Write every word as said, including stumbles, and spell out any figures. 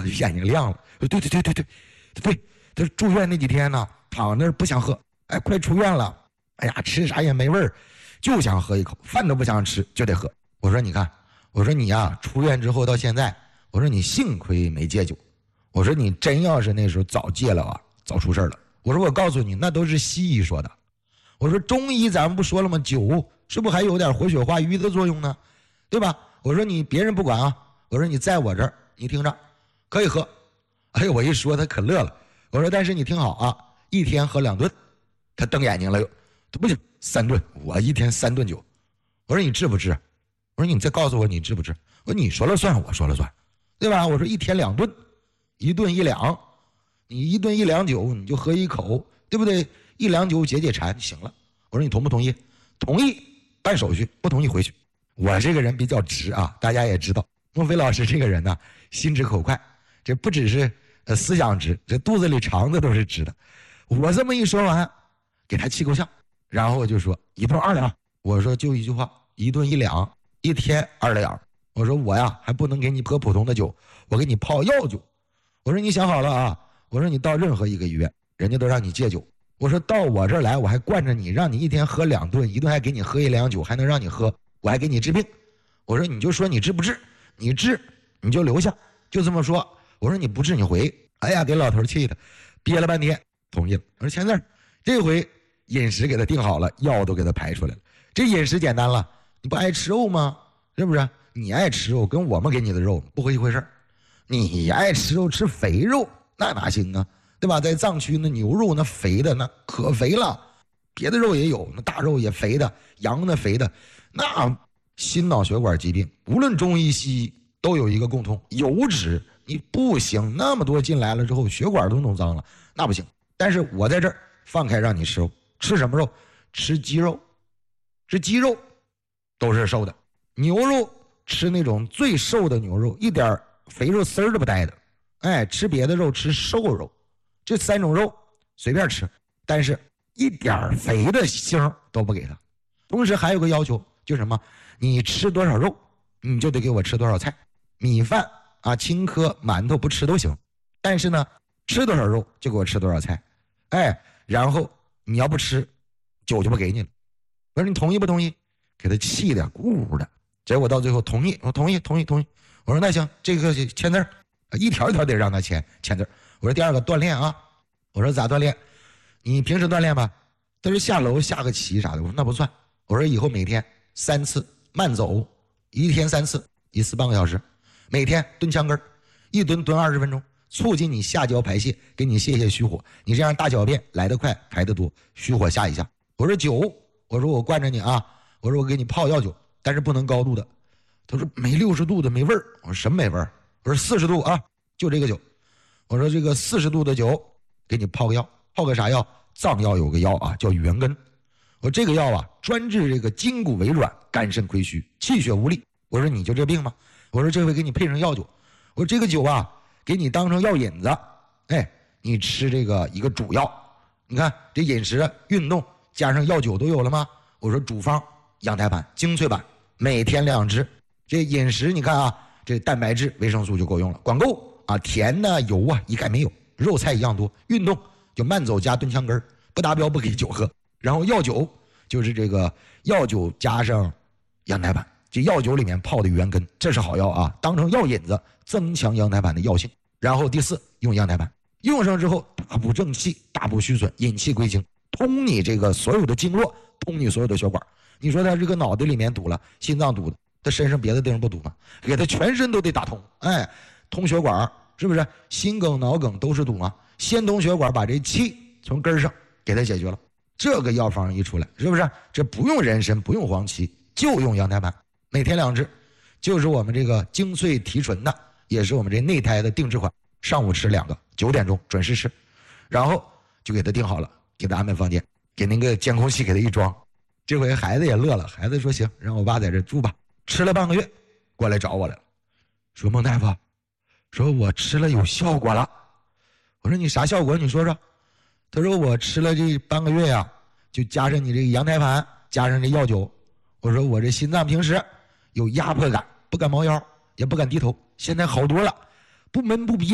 就眼睛亮了，说对对对对对对，他住院那几天呢，躺那儿不想喝，哎，快出院了，哎呀，吃啥也没味儿，就想喝一口，饭都不想吃就得喝。我说你看，我说你呀，出院之后到现在，我说你幸亏没戒酒，我说你真要是那时候早戒了啊，早出事了。我说我告诉你，那都是西医说的。我说中医咱们不说了吗？酒是不是还有点活血化瘀的作用呢？对吧？我说你别人不管啊，我说你在我这儿，你听着，可以喝。哎呦，我一说他可乐了。我说但是你听好啊，一天喝两顿。他瞪眼睛了又，他不行，三顿，我一天三顿酒。我说你治不治？我说你再告诉我你治不治？我说你说了算，我说了算，对吧？我说一天两顿，一顿一两，你一顿一两酒你就喝一口，对不对？一两酒解解馋就行了。我说你同不同意？同意，办手续；不同意回去。我这个人比较直啊，大家也知道，莫非老师这个人呢，心直口快，这不只是呃思想直，这肚子里肠子都是直的。我这么一说完，给他气够呛，然后我就说一顿二两。我说就一句话，一顿一两，一天二两。我说我呀还不能给你喝普通的酒，我给你泡药酒。我说你想好了啊，我说你到任何一个医院，人家都让你戒酒。我说到我这儿来，我还惯着你，让你一天喝两顿，一顿还给你喝一两酒，还能让你喝，我还给你治病。我说你就说你治不治，你治你就留下，就这么说。我说你不治你回。哎呀，给老头气的，憋了半天同意了。我说签字。这回饮食给他定好了，药都给他排出来了。这饮食简单了，你不爱吃肉吗？是不是？你爱吃肉跟我们给你的肉不一回事。你爱吃肉吃肥肉那哪行啊，对吧？在藏区那牛肉那肥的那可肥了，别的肉也有，那大肉也肥的，羊那肥的。那心脑血管疾病无论中医西医都有一个共通，油脂你不行，那么多进来了之后血管都弄脏了，那不行。但是我在这儿放开让你吃肉，吃什么肉？吃鸡肉，吃鸡肉都是瘦的，牛肉吃那种最瘦的牛肉，一点肥肉丝儿都不带的。哎，吃别的肉吃瘦肉，这三种肉随便吃，但是一点肥的腥都不给他。同时还有个要求，就是什么？你吃多少肉，你就得给我吃多少菜，米饭啊、青稞、馒头不吃都行，但是呢，吃多少肉就给我吃多少菜。哎，然后你要不吃，酒就不给你了。我说你同意不同意？给他气的咕咕的。结果到最后同意，我同意，同意，同意。我说那行，这个签字，一条一条得让他签签字。我说第二个锻炼啊，我说咋锻炼？你平时锻炼吧。他说下楼下个棋啥的。我说那不算。我说以后每天三次慢走，一天三次，一次半个小时，每天蹲墙根，一蹲蹲二十分钟。促进你下焦排泄，给你泄泄虚火，你这样大小便来得快排得多，虚火下一下。我说酒，我说我惯着你啊，我说我给你泡药酒，但是不能高度的。他说没六十度的没味儿。我说什么没味儿？我说四十度啊，就这个酒。我说这个四十度的酒给你泡个药，泡个啥药？藏药有个药啊叫元根。我说这个药啊专治这个筋骨微软、肝肾亏虚、气血无力。我说你就这病吗？我说这回给你配上药酒。我说这个酒啊给你当成药引子，哎，你吃这个一个主药，你看这饮食、运动加上药酒都有了吗？我说主方羊胎盘精粹版，每天两支。这饮食你看啊，这蛋白质、维生素就够用了，管够啊，甜的、油啊一概没有，肉菜一样多。运动就慢走加蹲墙根，不达标不给酒喝。然后药酒就是这个药酒加上羊胎盘。这药酒里面泡的元根，这是好药啊，当成药引子增强羊胎盘的药性。然后第四，用羊胎盘用上之后，大补正气，大补虚损，引气归经，通你这个所有的经络，通你所有的血管。你说他这个脑袋里面堵了，心脏堵的，他身上别的地方不堵吗？给他全身都得打通，哎，通血管，是不是？心梗、脑梗都是堵吗？先通血管，把这气从根上给他解决了。这个药方一出来，是不是？这不用人参，不用黄芪，就用羊胎盘，每天两支，就是我们这个精粹提纯的，也是我们这内胎的定制款。上午吃两个，九点钟准时吃，然后就给他定好了，给他安排房间，给那个监控器给他一装。这回孩子也乐了，孩子说行，让我爸在这住吧。吃了半个月，过来找我来了，说孟大夫，说我吃了有效果了。我说你啥效果？你说说。他说我吃了这半个月呀、啊，就加上你这个羊胎盘，加上这药酒。我说我这心脏平时有压迫感，不敢猫腰，也不敢低头，现在好多了，不闷不逼。